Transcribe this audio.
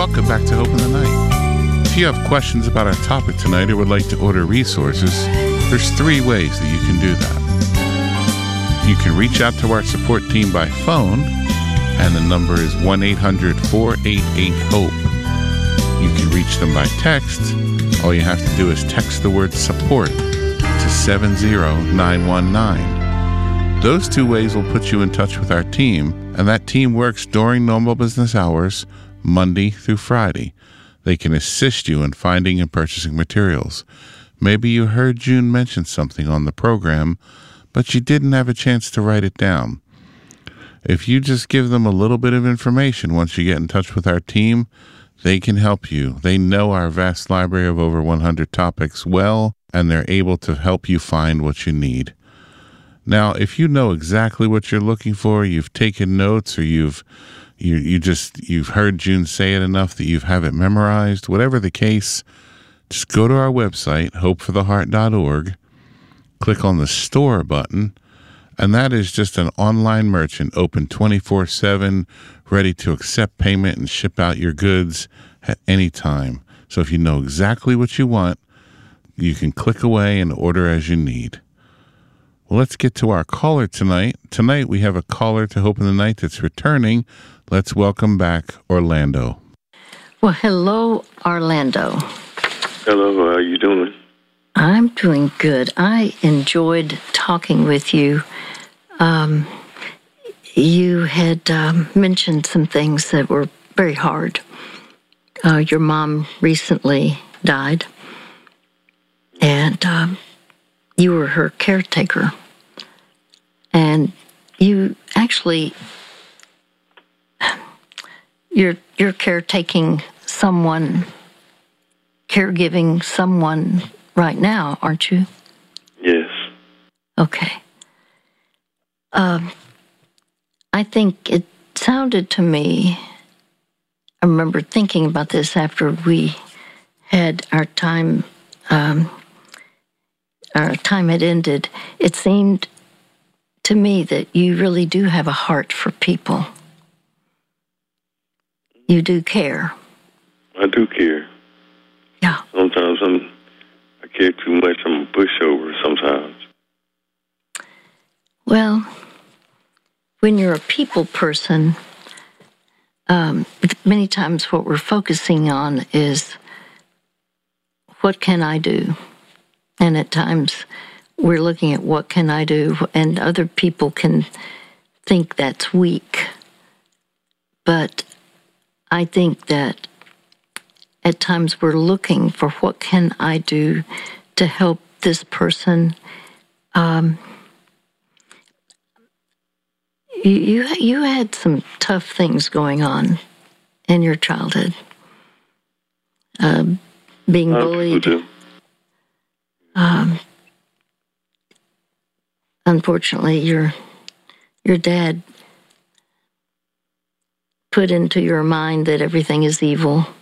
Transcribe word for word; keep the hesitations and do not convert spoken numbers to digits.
Welcome back to Hope in the Night. If you have questions about our topic tonight or would like to order resources, there's three ways that you can do that. You can reach out to our support team by phone, and the number is one eight hundred four eight eight HOPE. You can reach them by text. All you have to do is text the word support to seven zero nine one nine. Those two ways will put you in touch with our team, and that team works during normal business hours, Monday through Friday. They can assist you in finding and purchasing materials. Maybe you heard June mention something on the program, but you didn't have a chance to write it down. If you just give them a little bit of information once you get in touch with our team, they can help you. They know our vast library of over one hundred topics well, and they're able to help you find what you need. Now, if you know exactly what you're looking for, you've taken notes, or you've you you just you've heard June say it enough that you have it memorized, whatever the case, just go to our website, hope for the heart dot org, click on the store button, and that is just an online merchant open twenty-four seven, ready to accept payment and ship out your goods at any time. So if you know exactly what you want, you can click away and order as you need. Well, let's get to our caller tonight. Tonight we have a caller to Hope in the Night that's returning. Let's welcome back Orlando. Well, hello, Orlando. Hello, how are you doing? I'm doing good. I enjoyed talking with you. Um, you had um, mentioned some things that were very hard. Uh, your mom recently died, and um, you were her caretaker. And you actually, you're, you're caretaking someone, caregiving someone right now, aren't you? Yes. Okay. Um, I think it sounded to me, I remember thinking about this after we had our time, um, our time had ended. It seemed to me that you really do have a heart for people. You do care. I do care. Yeah. Sometimes I'm, I care too much. I'm a pushover sometimes. Well, when you're a people person, um, many times what we're focusing on is, what can I do? And at times we're looking at what can I do, and other people can think that's weak. But I think that at times we're looking for what can I do to help this person. Um, you, you had some tough things going on in your childhood. Uh, being bullied. Um, unfortunately, your your dad put into your mind that everything is evil.